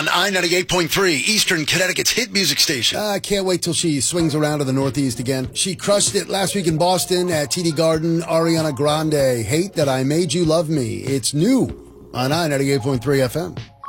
on I-98.3, Eastern Connecticut's hit music station. I can't wait till she swings around to the Northeast again. She crushed it last week in Boston at TD Garden. Ariana Grande, Hate That I Made You Love Me. It's new on I-98.3 FM.